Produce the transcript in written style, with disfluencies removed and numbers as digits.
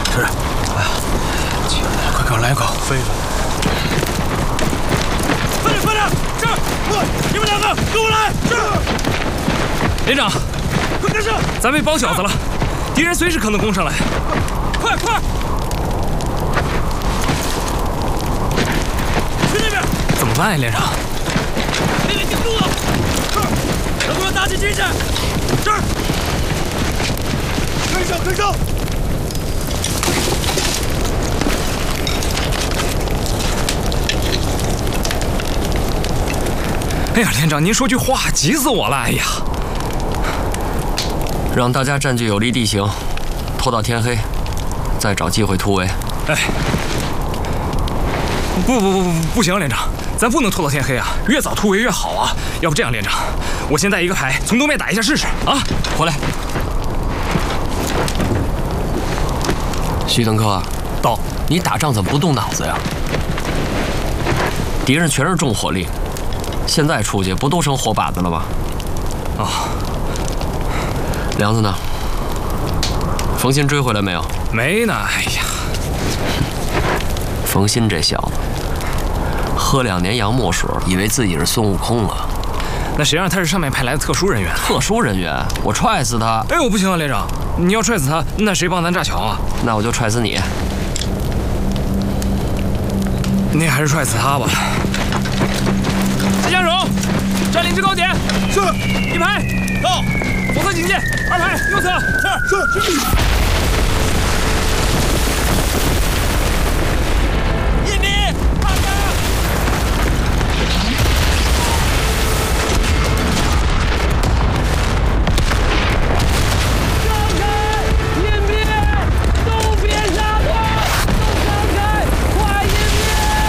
是。哎呀，起来，快给我来一口，飞飞。快点，快点！是。你们两个跟我来！是。连长，快跟上！咱被包饺子了，敌人随时可能攻上来。快！去那边！怎么办呀，连长？别给顶住了！是。能不能打起精神？是。开上！哎呀，连长，您说句话，急死我了！哎呀， 让大家占据有利地形，拖到天黑，再找机会突围。 哎，不行，连长，咱不能拖到天黑啊！越早突围越好啊！要不这样，连长，我先带一个排从东面打一下试试啊！ 回来。徐登科， 到， 你打仗怎么不动脑子呀？敌人全是重火力，现在出去不都成活靶子了吗？ 啊， 梁子呢？冯鑫追回来没有？ 没呢。哎呀， 冯鑫这小子，喝2年洋墨水，以为自己是孙悟空了。 那谁让他是上面派来的特殊人员？ 特殊人员，我踹死他！ 哎呦，不行啊，连长，你要踹死他，那谁帮咱炸桥啊？ 那我就踹死你。 你还是踹死他吧。机枪手，占领制高点。是。1排到。左侧警戒，2排右侧。是。